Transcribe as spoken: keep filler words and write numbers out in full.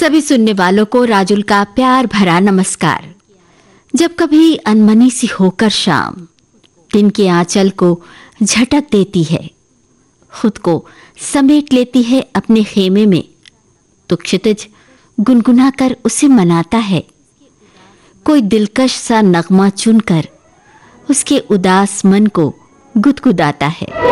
सभी सुनने वालों को राजुल का प्यार भरा नमस्कार। जब कभी अनमनी सी होकर शाम दिन के आंचल को झटक देती है, खुद को समेट लेती है अपने खेमे में, तो क्षितिज गुनगुना कर उसे मनाता है। कोई दिलकश सा नगमा चुनकर उसके उदास मन को गुदगुदाता है।